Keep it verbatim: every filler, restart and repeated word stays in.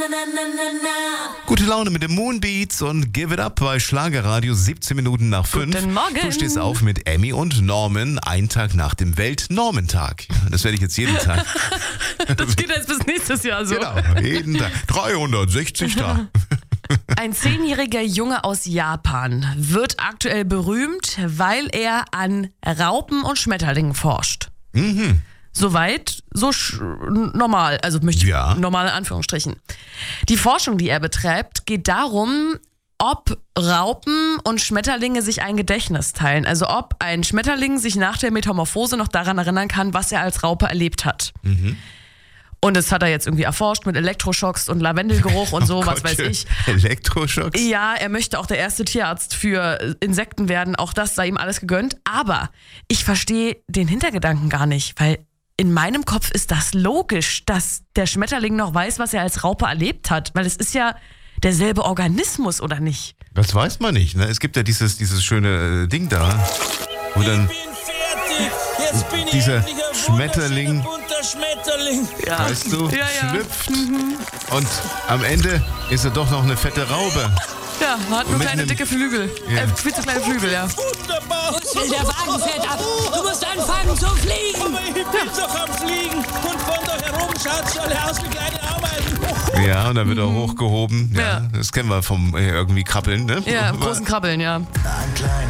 Gute Laune mit den Moonbeats und Give It Up bei Schlagerradio, siebzehn Minuten nach fünf. Guten Morgen. Du stehst auf mit Emmy und Norman, einen Tag nach dem Welt-Norman-Tag. Das werde ich jetzt jeden Tag. Das geht jetzt bis nächstes Jahr so. Genau, jeden Tag. dreihundertsechzig Tage. Ein zehnjähriger Junge aus Japan wird aktuell berühmt, weil er an Raupen und Schmetterlingen forscht. Mhm. Soweit, so sch- normal, also möchte ich Ja. normal in Anführungsstrichen. Die Forschung, die er betreibt, geht darum, ob Raupen und Schmetterlinge sich ein Gedächtnis teilen. Also ob ein Schmetterling sich nach der Metamorphose noch daran erinnern kann, was er als Raupe erlebt hat. Mhm. Und das hat er jetzt irgendwie erforscht mit Elektroschocks und Lavendelgeruch und so, Oh was Gott, weiß ich. Elektroschocks? Ja, er möchte auch der erste Tierarzt für Insekten werden. Auch das sei ihm alles gegönnt. Aber ich verstehe den Hintergedanken gar nicht, weil in meinem Kopf ist das logisch, dass der Schmetterling noch weiß, was er als Raupe erlebt hat. Weil es ist ja derselbe Organismus, oder nicht? Das weiß man nicht. Ne? Es gibt ja dieses, dieses schöne äh, Ding da, wo dann Jetzt bin ich dieser endlich ein Schmetterling, wunderschöner, bunter Schmetterling. Ja. weißt du, Ja, ja. schlüpft und am Ende ist er doch noch eine fette Raube. Ja, hat nur mit kleine nem- dicke Flügel. Ja. Äh, viel zu kleine Flügel, ja. Wunderbar. Der Wagen fährt ab. Du musst anfangen zu fliegen. Aber ich bin doch am Fliegen und von da herum schaut's alle aus wie kleine Ameisen. Ja, und dann wird er hochgehoben. Ja, Ja. Das kennen wir vom äh, irgendwie Krabbeln, ne? Ja, großen Krabbeln, ja. Ein kleiner